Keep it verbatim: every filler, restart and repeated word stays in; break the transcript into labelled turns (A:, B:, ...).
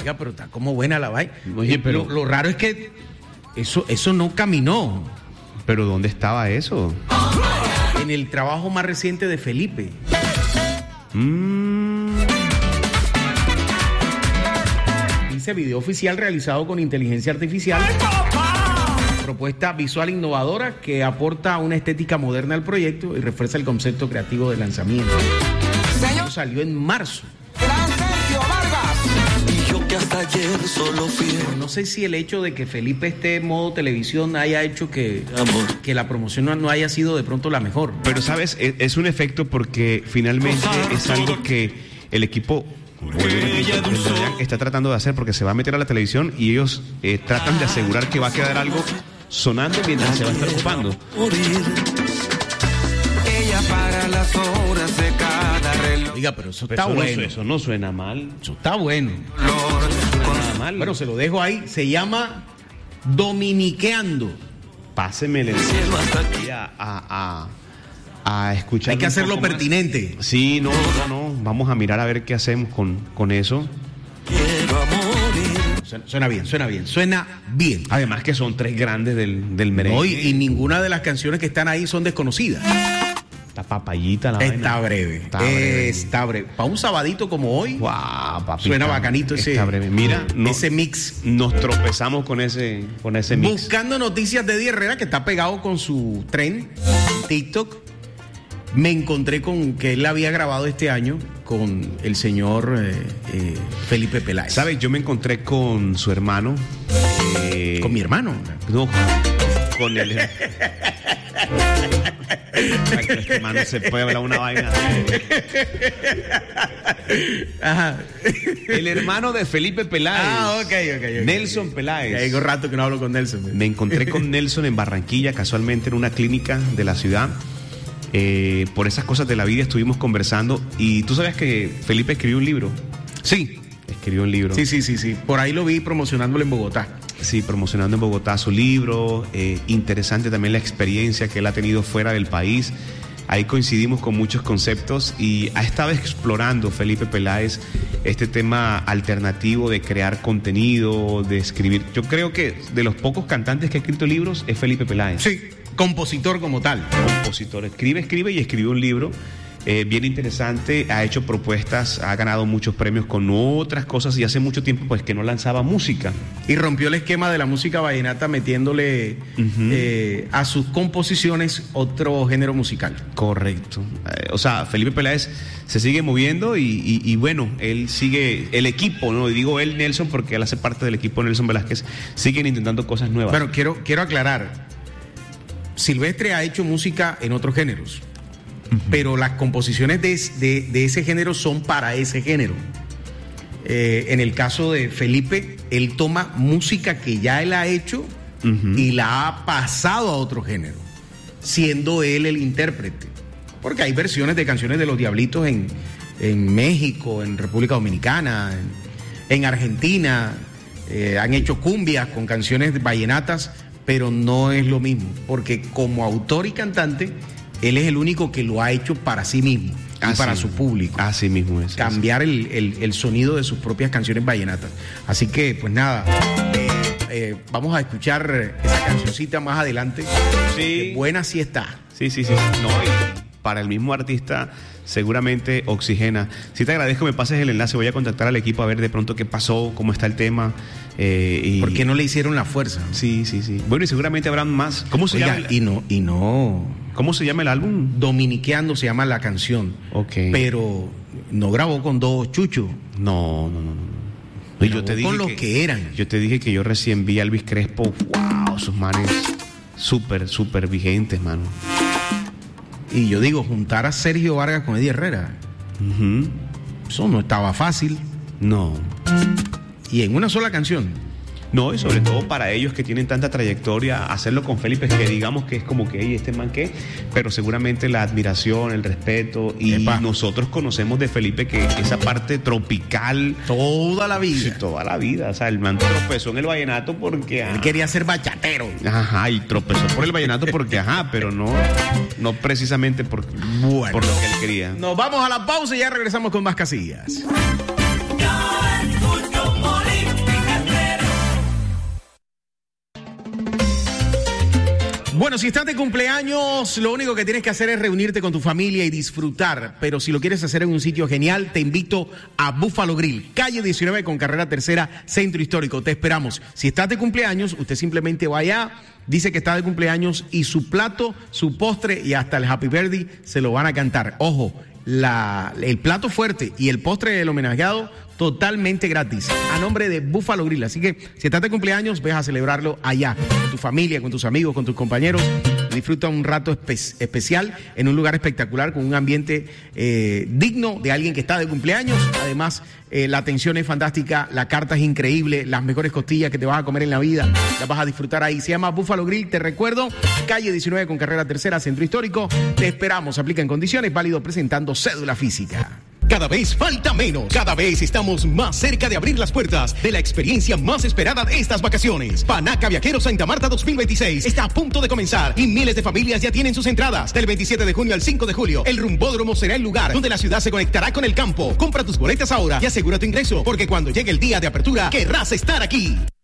A: Oiga, pero está como buena la vaina.
B: Oye, pero
A: lo, lo raro es que eso, eso no caminó.
B: ¿Pero dónde estaba eso?
A: En el trabajo más reciente de Felipe.
B: Mm.
A: Dice video oficial realizado con inteligencia artificial. Propuesta visual innovadora que aporta una estética moderna al proyecto y refuerza el concepto creativo de lanzamiento. Eso salió en marzo.
C: Hasta ayer solo fui.
A: No sé si el hecho de que Felipe esté en modo televisión haya hecho que, que la promoción no, no haya sido de pronto la mejor.
B: Pero sabes, es, es un efecto porque finalmente es algo que el equipo está tratando de hacer, porque se va a meter a la televisión y ellos eh, tratan de asegurar que va a quedar algo sonando mientras se va a estar ocupando.
C: Ella para las horas de cada reloj.
A: Oiga, pero eso
B: Pero
A: está
B: eso
A: bueno.
B: No, eso no suena mal.
A: Eso está bueno.
B: Nada mal.
A: Bueno, se lo dejo ahí. Se llama Dominiqueando.
B: Páseme el a, a, a, a escuchar.
A: Hay que hacerlo
B: más.
A: Pertinente.
B: Sí, no, no, no. Vamos a mirar a ver qué hacemos con, con eso.
C: Quiero morir.
A: Suena, suena bien, suena bien, suena bien.
B: Además que son tres grandes del, del merengue.
A: No, y, y ninguna de las canciones que están ahí son desconocidas.
B: Está papayita la
A: Está
B: vaina.
A: breve.
B: Está breve.
A: Está breve. Para un sabadito como hoy,
B: Guau, papita.
A: suena bacanito ese,
B: Está breve. Mira, no,
A: ese mix.
B: nos tropezamos con ese, con ese mix.
A: Buscando noticias de Eddie Herrera, que está pegado con su tren en TikTok, me encontré con que él había grabado este año con el señor eh, eh, Felipe Peláez.
B: ¿Sabes? Yo me encontré con su hermano. Eh,
A: Con mi hermano.
B: No, con el. Ay, este hermano se puede hablar una vaina.
A: Ajá.
B: El hermano de Felipe Peláez.
A: Ah, ok, ok. okay
B: Nelson
A: okay.
B: Peláez.
A: Ya digo rato que no hablo con Nelson.
B: Me encontré con Nelson en Barranquilla, casualmente en una clínica de la ciudad. Eh, por esas cosas de la vida estuvimos conversando. Y tú sabes que Felipe escribió un libro.
A: Sí.
B: Escribió un libro.
A: Sí, sí, sí, sí. Por ahí lo vi promocionándolo en Bogotá.
B: Sí, promocionando en Bogotá su libro. Eh, interesante también la experiencia que él ha tenido fuera del país. Ahí coincidimos con muchos conceptos y ha estado explorando Felipe Peláez este tema alternativo de crear contenido, de escribir. Yo creo que de los pocos cantantes que ha escrito libros es Felipe Peláez.
A: Sí, compositor como tal.
B: Compositor. Escribe, escribe y escribió un libro. Eh, bien interesante, ha hecho propuestas, ha ganado muchos premios con otras cosas y hace mucho tiempo pues que no lanzaba música.
A: Y rompió el esquema de la música vallenata metiéndole
B: Uh-huh.
A: eh, a sus composiciones otro género musical.
B: Correcto. Eh, o sea, Felipe Peláez se sigue moviendo y, y, y bueno, él sigue, el equipo, no digo él Nelson porque él hace parte del equipo Nelson Velázquez, siguen intentando cosas nuevas.
A: Bueno, quiero, quiero aclarar, Silvestre ha hecho música en otros géneros. Uh-huh. Pero las composiciones de, de, de ese género son para ese género. Eh, en el caso de Felipe, él toma música que ya él ha hecho uh-huh. y la ha pasado a otro género, siendo él el intérprete. Porque hay versiones de canciones de Los Diablitos en, en México, en República Dominicana, en, en Argentina. Eh, han hecho cumbias con canciones vallenatas, pero no es lo mismo. Porque como autor y cantante, él es el único que lo ha hecho para sí mismo y
B: así,
A: para su público.
B: Así mismo es.
A: Cambiar el, el, el sonido de sus propias canciones vallenatas. Así que, pues nada, eh, eh, vamos a escuchar esa cancioncita más adelante.
B: Sí.
A: Buena sí está.
B: Sí, sí, sí. No, y para el mismo artista seguramente oxigena. Si te agradezco, me pases el enlace, voy a contactar al equipo a ver de pronto qué pasó, cómo está el tema. Eh, y...
A: ¿Por qué no le hicieron la fuerza?
B: Sí, sí, sí. Bueno, y seguramente habrán más. ¿Cómo se
A: Oiga,
B: llama?
A: Y no, y no.
B: ¿Cómo se llama el álbum?
A: Dominiqueando se llama la canción.
B: Ok.
A: Pero no grabó con dos chuchos.
B: No, no, no, no. Y yo te dije
A: con los
B: que,
A: que eran.
B: Yo te dije que yo recién vi a Elvis Crespo. Wow, sus manes súper, súper vigentes, mano.
A: Y yo digo, juntar a Sergio Vargas con Eddie Herrera.
B: Uh-huh.
A: Eso no estaba fácil.
B: No.
A: Y en una sola canción.
B: No, y sobre todo para ellos que tienen tanta trayectoria, hacerlo con Felipe, que digamos que es como que, hey, este man qué, pero seguramente la admiración, el respeto, y
A: Epa.
B: nosotros conocemos de Felipe que esa parte tropical.
A: Toda la vida.
B: Sí, toda la vida. O sea, el man tropezó en el vallenato porque.
A: Él quería ser bachatero.
B: Ajá, y tropezó por el vallenato porque, ajá, pero no, no precisamente por,
A: Bueno.
B: por lo que él quería.
A: Nos vamos a la pausa y ya regresamos con más casillas.
C: Yo escucho Bolívar.
A: Bueno, si estás de cumpleaños, lo único que tienes que hacer es reunirte con tu familia y disfrutar. Pero si lo quieres hacer en un sitio genial, te invito a Buffalo Grill, calle diecinueve con carrera tercera, Centro Histórico. Te esperamos. Si estás de cumpleaños, usted simplemente va allá, dice que está de cumpleaños y su plato, su postre y hasta el Happy Birthday se lo van a cantar. Ojo, la, el plato fuerte y el postre del homenajeado totalmente gratis, a nombre de Buffalo Grill. Así que si estás de cumpleaños, ves a celebrarlo allá, con tu familia, con tus amigos, con tus compañeros. Disfruta un rato espe- especial en un lugar espectacular, con un ambiente eh, digno de alguien que está de cumpleaños. Además, eh, la atención es fantástica, la carta es increíble, las mejores costillas que te vas a comer en la vida, las vas a disfrutar ahí. Se llama Buffalo Grill, te recuerdo, calle diecinueve con carrera tercera, Centro Histórico. Te esperamos, aplica en condiciones, válido presentando cédula física.
D: Cada vez falta menos, cada vez estamos más cerca de abrir las puertas de la experiencia más esperada de estas vacaciones. Panaca Viajeros Santa Marta dos mil veintiséis está a punto de comenzar y miles de familias ya tienen sus entradas. Del veintisiete de junio al cinco de julio, el Rumbódromo será el lugar donde la ciudad se conectará con el campo. Compra tus boletas ahora y asegura tu ingreso, porque cuando llegue el día de apertura, querrás estar aquí.